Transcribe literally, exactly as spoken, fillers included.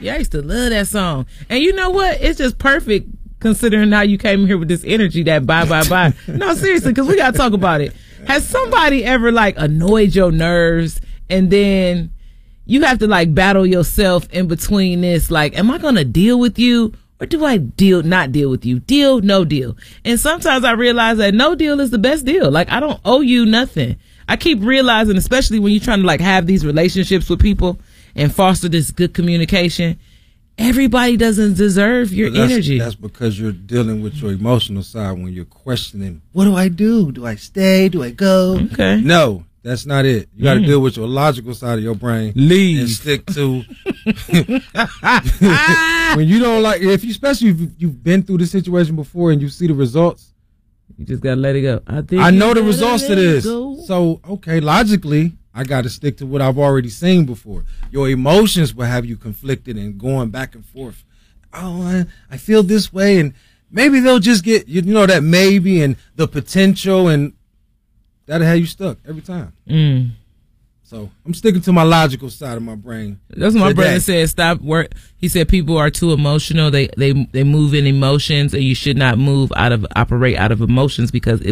Yeah, I used to love that song. And you know what? It's just perfect considering how you came here with this energy that bye, bye, bye. No, seriously, because we got to talk about it. Has somebody ever, like, annoyed your nerves and then you have to, like, battle yourself in between this? Like, am I going to deal with you or do I deal, not deal with you? Deal, no deal. And sometimes I realize that no deal is the best deal. Like, I don't owe you nothing. I keep realizing, especially when you're trying to, like, have these relationships with people and foster this good communication, everybody doesn't deserve your that's, energy. That's because you're dealing with your emotional side when you're questioning, what do I do? Do I stay? Do I go? Okay. No, that's not it. You got to Mm. deal with your logical side of your brain. Leave. And stick to. When you don't like, if you, especially if you've been through the situation before and you see the results, you just got to let it go. I think I know the results let to this. go. So, okay, logically, I got to stick to what I've already seen before. Your emotions will have you conflicted and going back and forth. Oh, I, I feel this way, and maybe they'll just get, you know, that maybe and the potential, and that'll have you stuck every time. Mm. So I'm sticking to my logical side of my brain. That's what my today. brother said. Stop work. He said people are too emotional. They they they move in emotions, and you should not move out of operate out of emotions because